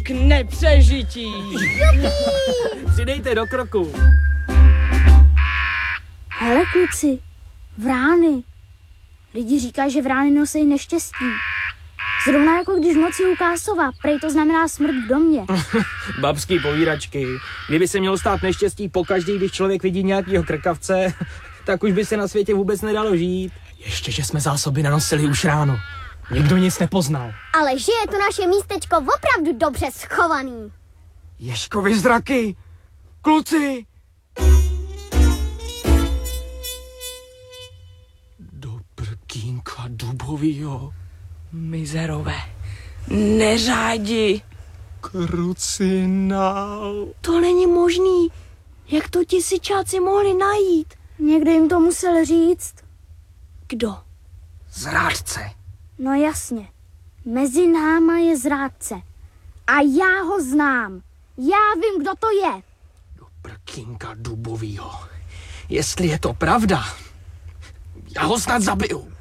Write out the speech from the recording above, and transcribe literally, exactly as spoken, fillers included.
k nepřežití. Přidejte do kroku. Hele kluci, vrány. Lidi říkají, že vrány nosí neštěstí. Zrovna jako když v noci u Kásova, prej to znamená smrt v domě. Babský povídačky. Kdyby se mělo stát neštěstí pokaždý, když člověk vidí nějakýho krkavce, tak už by se na světě vůbec nedalo žít. Ještě, že jsme zásoby nanosili už ráno. Nikdo nic nepoznal. Ale že je to naše místečko opravdu dobře schovaný. Ježkovi zraky! Kluci! Do prkínka dubovýho. Mizerové, neřádi. Krucinál. To není možný. Jak to ti sičáci mohli najít? Někdo jim to musel říct. Kdo? Zrádce. No jasně, mezi náma je zrádce. A já ho znám. Já vím, kdo to je. Do prkínka dubovýho. Jestli je to pravda, já ho snad zabiju.